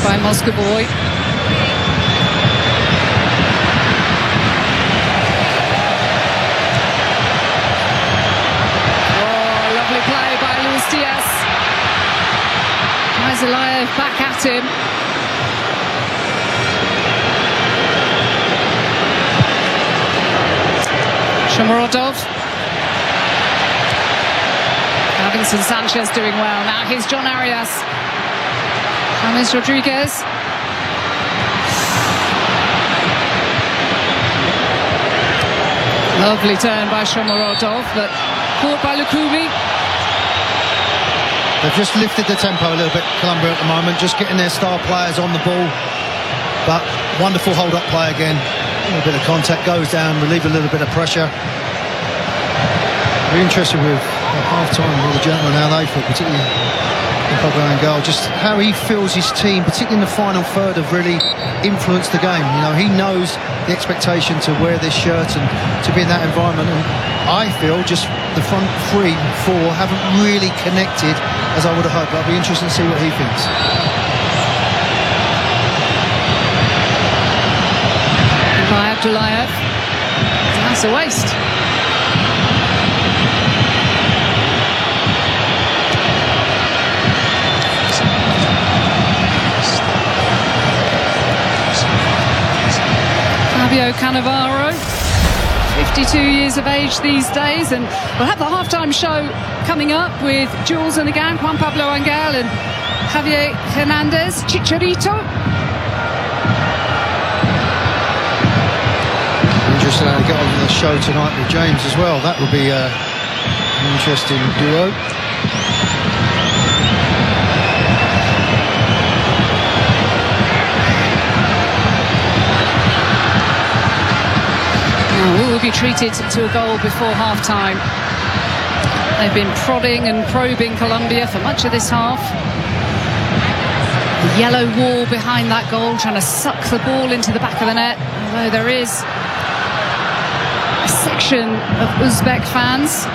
by Moscovoy. Oh, lovely play by Luis Diaz. Zelayev back at him. Shomurodov. Davinson Sanchez doing well. Now here's John Arias. James Rodriguez. Lovely turn by Shomurodov, but caught by Lukumi. They've just lifted the tempo a little bit, Colombia, at the moment, just getting their star players on the ball. But wonderful hold-up play again. A little bit of contact, goes down, relieve a little bit of pressure. Very interested with half-time with the gentlemen, how they feel, particularly Pablo Angel, just how he feels his team, particularly in the final third, have really influenced the game. You know, he knows the expectation to wear this shirt and to be in that environment. And I feel just the front 3, 4 haven't really connected as I would have hoped. I'll be interested to see what he thinks. By Abdullayev. That's a waste. Fabio Cannavaro, 52 years of age these days, and we'll have the halftime show coming up with Jules and the gang, Juan Pablo Angel and Javier Hernandez, Chicharito. Interesting how to get on the show tonight with James as well. That will be an interesting duo. Will be treated to a goal before half-time. They've been prodding and probing Colombia for much of this half. The yellow wall behind that goal, trying to suck the ball into the back of the net. Although there is a section of Uzbek fans.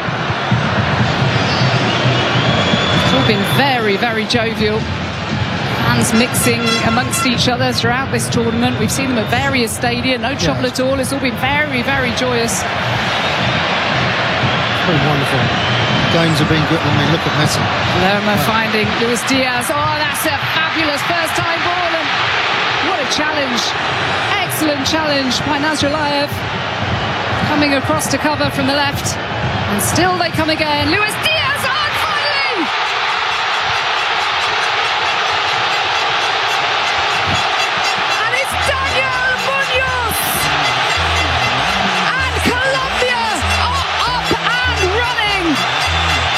It's all been very, very jovial. Fans mixing amongst each other throughout this tournament. We've seen them at various stadia, no trouble at all. It's all been very, very joyous. Very wonderful. Games have been good. I mean, look at Messi. Lerma finding Luis Diaz. Oh, that's a fabulous first-time ball, and what a challenge. Excellent challenge by Nazarbayev. Coming across to cover from the left, and still they come again. Luis Diaz!